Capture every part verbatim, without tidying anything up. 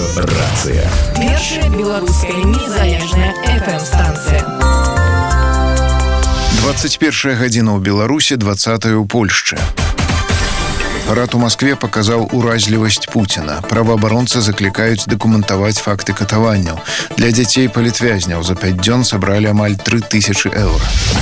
Радыё-рацыя. Першая беларуская незалежная эф эм-станцыя. двадцать первая гадзіна ў Беларусі, двадцатая ў Польшчы. Парад у Маскве паказаў уразлівасць Пуціна. Праваабаронцы заклікаюць дакументаваць факты катаванняў. Для дзяцей палітвязняў за пяць дзён сабралі амаль тры тысячы еўра.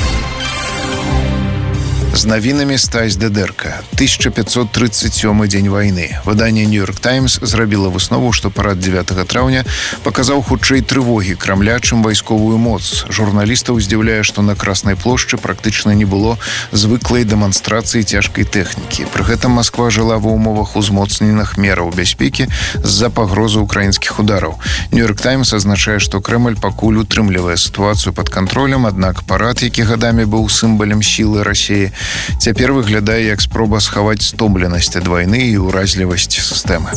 З навінамі Стась Дедерка. тысяча пятьсот тридцать сёмы дзень вайны. Выданне «Нью-Йорк Таймс» зрабіла выснову, што парад дзевятага траўня паказаў хутчэй трывогі Крамля, чым вайсковую моц. Журналістаў здзіўляе, што на Краснай плошчы практычна не было звыклай дэманстрацыі цяжкай тэхнікі. Пры гэтым Масква жыла ва ўмовах узмоцненых мераў бяспекі з-за пагрозы ўкраінскіх удараў. «Нью-Йорк Таймс» азначае, што Крэмль пакуль утрымлівае сітуацыю пад кантролем, аднак парад, які гадамі быў сімвалам сілы Расіі, цяпер выглядае як спроба схаваць стомленасць ад вайны і ўразлівасць сістэмы.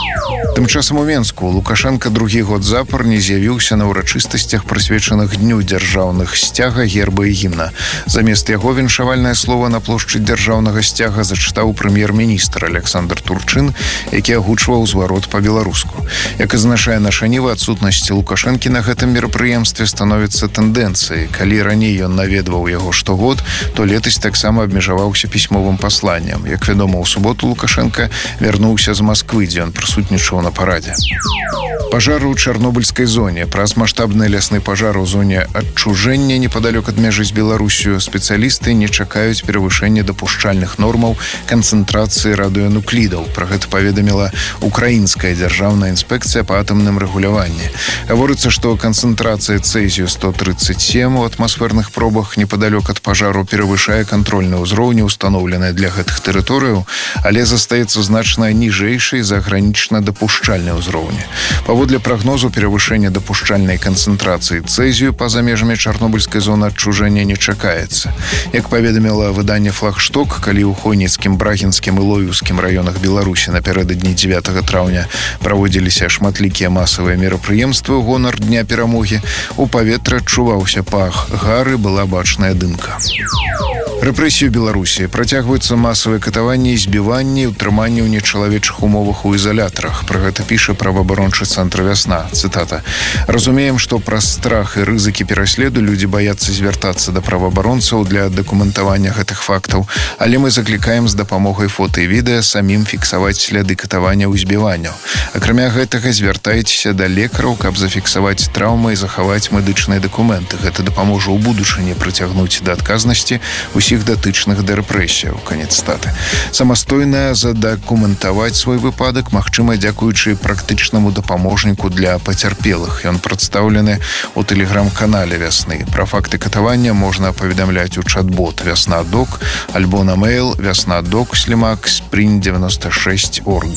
Тым часам у Менску Лукашенка другі год запар не з'явіўся на ўрачыстасцях, прысвечаных дню дзяржаўных сцяга, герба і гімна. Замест яго віншавальнае слова на плошчы дзяржаўнага сцяга зачытаў прэм'ер-міністр Александр Турчын, які агучваў зварот па-беларуску. Як азначае наша ніва, адсутнасць Лукашэнкі на гэтым мерапрыемстве становіцца тэндэнцыяй. Калі раней ён наведваў яго штогод, то летась таксама абмежаваўся пісьмовым пасланнем. Як вядома, у суботу Лукашенка вярнуўся з Масквы, дзе ён прысутнічаў на парадзе. Пажар у Чарнобыльскай зоне. Праз маштабны лясны пажар у зоне адчужэння непадалёк ад межы з Беларусю спецыялісты не чакаюць перавышэння дапушчальных нормаў канцэнтрацыі радыёнуклідаў. Пра гэта паведаміла украінская дзяржаўная інспекцыя па атамным рэгуляванні. Гаворыцца, што канцэнтрацыя цэзію сто тридцать семь у атмасферных пробах непадалёк ад пажару перавышае кантрольныя ўзроўні, устаноўленыя для гэтых тэрыторыяў, але застаецца значна ніжэйшай за гранічна дапушчальныя ўзроўні. Паводле прагнозу, перавышэння дапушчальнай канцэнтрацыі цэзію па-за межамі Чарнобыльскай зоны адчужэння не чакаецца. Як паведаміла выданне «Флагшток», калі ў Хойніцкім, Брагінскім і Лоўіўскім раёнах Беларусі напярэдадні дзевятага траўня праводзіліся шматлікія масавыя мерапрыемствы ў гонар Дня перамогі, у паветры адчуваўся пах гары, была бачная дымка. Рэпрэсіі ў Беларусі. Працягваюцца масавыя катаванні і збіванні, утрыманні ў нечалавечых умовах у ізалятарах. Пра гэта піша праваабарончы цэнтр «Вясна». Цытата. «Разумеем, што праз страх і рызыкі пераследу людзі баяцца звяртацца да праваабаронцаў для дакументавання гэтых фактаў, але мы заклікаем з дапамогай фота і відэа самім фіксаваць сляды катаванняў і збіванняў. Акрамя гэтага, звяртайцеся да лекараў, каб зафіксаваць траўмы і захаваць медычныя дакументы. Гэта дапаможа ў будучыні прыцягнуць да адказнасці усіх датычных да рэпрэсіяў». Канец цытаты. Самастойна задакументаваць свой выпадак магчыма дзякуючы практычнаму дапаможніку для пацярпелых. Ён прадстаўлены ў тэлеграм-канале «Вясны». Пра факты катавання можна паведамляць у чат-бот «Вясна.док» альбо на мэйл «Вясна.док слімак спринт девяносто шесть орг».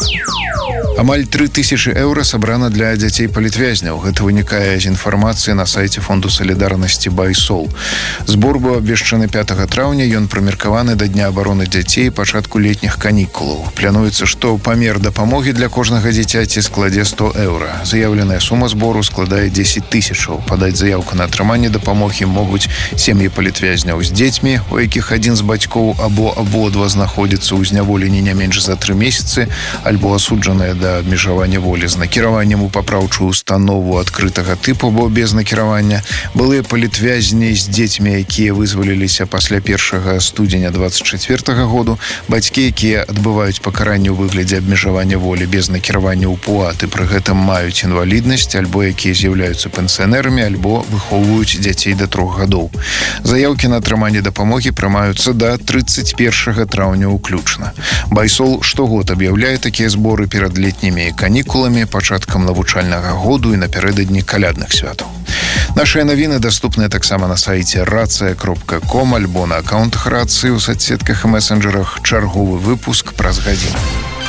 Амаль тры тысячы еўра сабрана для дзяцей палітвязняў. Гэта вынікае з інфармацыі на сайце фонду салідарнасці «Байсол». Збор быў абвешчаны пятага траўня, ён прымеркаваны да Дня абароны дзяцей, пачатку летніх канікулаў. Плануецца, што памер дапамогі для кожнага дзіцяці складзе сто еўра. Заяўленая сума збору складае дзесяць тысячаў. Падаць заяўку на атрыманне дапамогі могуць сем'і палітвязняў з дзецьмі, у якіх адзін з бацькоў або абодва знаходзіцца ў зняволенні не менш за тры месяцы, альбо асуджаныя да абмежавання волі з накіраваннем у папраўчую установу адкрытага тыпу, бо без накіравання. Былыя палітвязні з дзецьмі, якія вызваліліся пасля першага студзеня двадцать чацвёртага году, бацькі, якія адбываюць пакаранне ў выглядзе абмежавання волі без накіравання ў ПУАТ і пры гэтым маюць інваліднасць, альбо якія з'яўляюцца пенсіянерамі, альбо выхоўваюць дзяцей да трох гадоў. Заяўкі на атрыманне дапамогі прымаюцца да тридцать первага траўня ўключна. Байсол штогод аб'яўляе такія зборы перад летнімі канікуламі, пачаткам навучальнага году і напярэдадні калядных святаў. Нашыя навіны даступныя таксама на сайце рацыя кропка ком альбо на аккаунтах рацыі ў соцсетках і месенджерах. Чарговы выпуск праз гадзіну.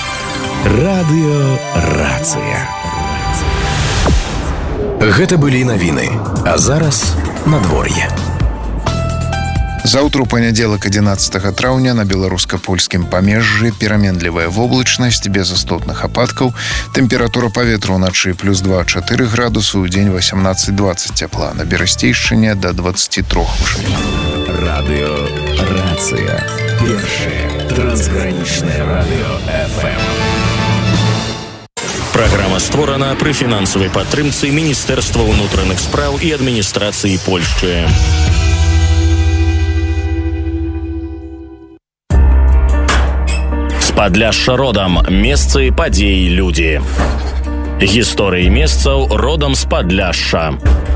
Радыё-рацыя. Гэта былі навіны. А зараз надвор'е. Заўтра ў панядзелак адзінаццатага траўня на беларуска-польскім памежжы пераменлівая воблачнасць без істотных ападкаў. Тэмпература паветра ўначы плюс два-чатыры градусы, ў дзень восемнадцать двадцать цяпла. На Берасцейшчыне да двадцати трёх вышэй. Радыё-рацыя. Першае трансгранічнае радыё эф эм. Праграма створана пры фінансавай падтрымцы Міністэрства ўнутраных спраў і адміністрацыі Польшчы. З Падляшша родам. Месцы, падзеі, людзі. Гісторыі месцаў родам з Падляшша.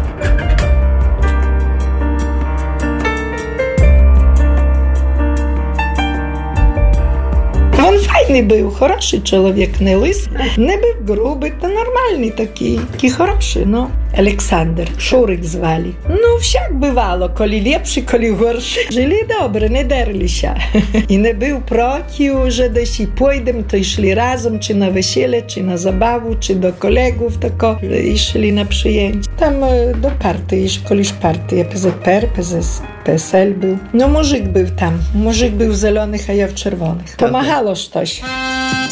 Він файний був, хороший чоловік, не лис, не був грубий, та нормальний такий, такий хороший, ну. Олександр, Шурик звали. Ну, всяк бивало, коли ліпші, коли горші. Жили добре, не дерлися. І не був проти, що десь і пойдем, то йшли разом, чи на весілля, чи на забаву, чи до колегів тако. Йшли на przyjęcie. Там до партії, коли ж партія, пе зет пе ер, пе ес ель був. Ну, мужик був там. Мужик був в зелених, а я в червоних. Помагало щось.